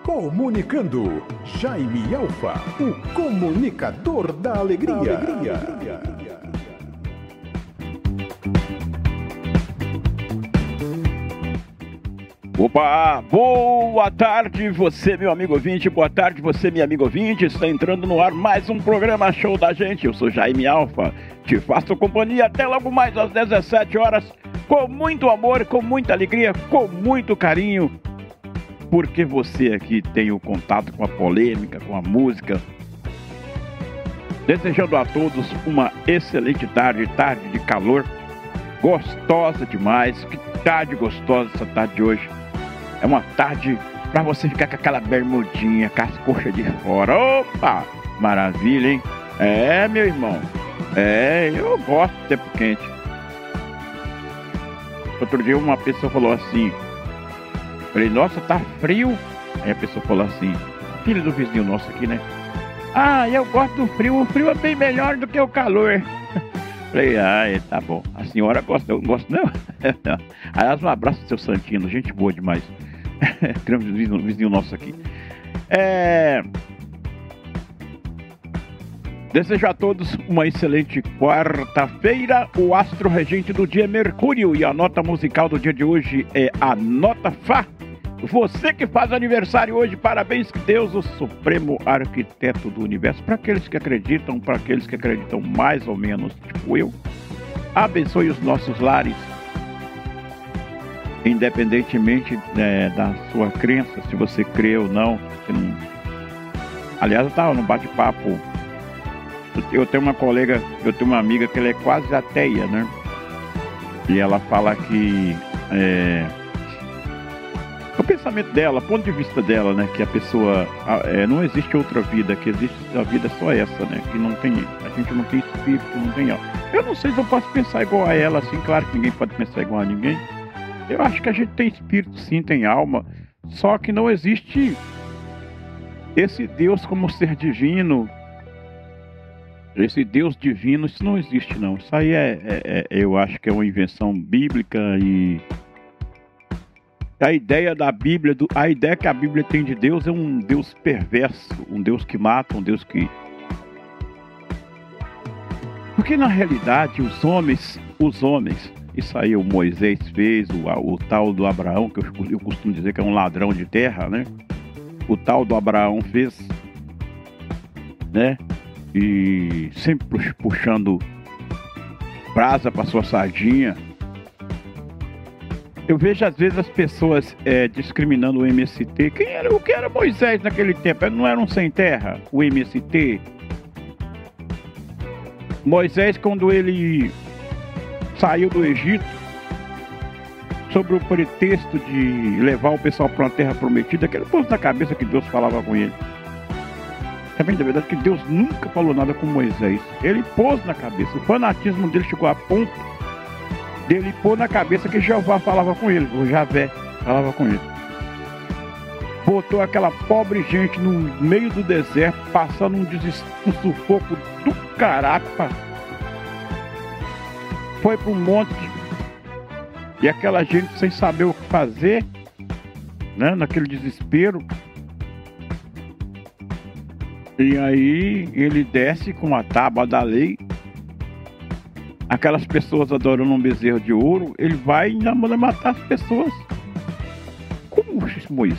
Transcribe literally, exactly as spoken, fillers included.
Comunicando, Jaime Alfa, o comunicador da alegria. Da alegria. Opa, boa tarde você meu amigo ouvinte, boa tarde você minha amiga ouvinte, está entrando no ar mais um programa show da gente, eu sou Jaime Alfa, te faço companhia até logo mais às dezessete horas, com muito amor, com muita alegria, com muito carinho, porque você aqui tem o contato com a polêmica, com a música, desejando a todos uma excelente tarde, tarde de calor, gostosa demais, que tarde gostosa essa tarde de hoje. É uma tarde pra você ficar com aquela bermudinha, com as coxas de fora. Opa! Maravilha, hein? É, meu irmão. É, eu gosto de tempo quente. Outro dia uma pessoa falou assim. Falei, nossa, tá frio. Aí a pessoa falou assim, filho do vizinho nosso aqui, né? Ah, eu gosto do frio. O frio é bem melhor do que o calor. Falei, ah, tá bom. A senhora gosta, eu não gosto não. Aliás, um abraço pro seu Santino, gente boa demais. Grande vizinho, vizinho nosso aqui. É... Desejo a todos uma excelente quarta-feira. O astro regente do dia é Mercúrio e a nota musical do dia de hoje é a nota Fá. Você que faz aniversário hoje, parabéns, que Deus, o supremo arquiteto do universo, para aqueles que acreditam, para aqueles que acreditam mais ou menos, tipo eu, abençoe os nossos lares, independentemente né, da sua crença, se você crê ou não. não... Aliás, eu estava num bate-papo, eu tenho uma colega, eu tenho uma amiga que ela é quase ateia, né? E ela fala que... É... o pensamento dela, o ponto de vista dela, né, que a pessoa, é, não existe outra vida, que existe a vida só essa, né, que não tem, a gente não tem espírito, não tem alma. Eu não sei se eu posso pensar igual a ela, assim, claro que ninguém pode pensar igual a ninguém. Eu acho que a gente tem espírito, sim, tem alma, só que não existe esse Deus como ser divino, esse Deus divino, isso não existe, não. Isso aí é, é, é eu acho que é uma invenção bíblica e... A ideia da Bíblia, a ideia que a Bíblia tem de Deus é um Deus perverso, um Deus que mata, um Deus que... Porque na realidade os homens, os homens, isso aí o Moisés fez, o, o tal do Abraão, que eu, eu costumo dizer que é um ladrão de terra, né? O tal do Abraão fez, né? E sempre puxando brasa para sua sardinha. Eu vejo às vezes as pessoas é, discriminando o M S T. Quem era, o que era Moisés naquele tempo? Não era um sem terra, o M S T? Moisés, quando ele saiu do Egito, sob o pretexto de levar o pessoal para uma terra prometida, aquele pôs na cabeça que Deus falava com ele. Também, na verdade, que Deus nunca falou nada com Moisés. Ele pôs na cabeça. O fanatismo dele chegou a ponto dele pôr na cabeça que Jeová falava com ele, o Javé falava com ele. Botou aquela pobre gente no meio do deserto, passando um, des... um sufoco do caraca. Foi para um monte e aquela gente sem saber o que fazer, né, naquele desespero. E aí ele desce com a tábua da lei. Aquelas pessoas adorando um bezerro de ouro, ele vai e ainda manda matar as pessoas. Como Moisés